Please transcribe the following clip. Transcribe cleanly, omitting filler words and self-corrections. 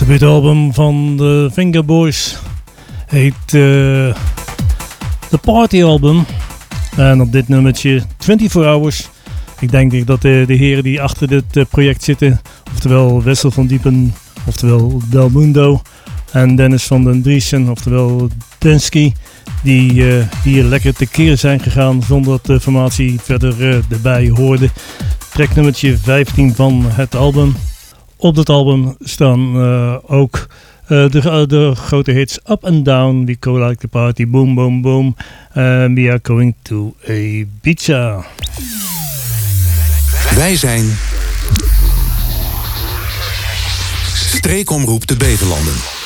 debuutalbum van de Finger Boys heet The Party Album. En op dit nummertje 24 Hours. Ik denk dat de heren die achter dit project zitten, oftewel Wessel van Diepen, oftewel Del Mundo, en Dennis van den Driesen, oftewel Densky, die hier lekker tekeer zijn gegaan zonder dat de formatie verder erbij hoorde. Track nummertje 15 van het album. Op dat album staan ook de grote hits Up and Down, We Go Like the Party, Boom Boom Boom, We Are Going to Ibiza. Wij zijn Streekomroep de Beverlanden.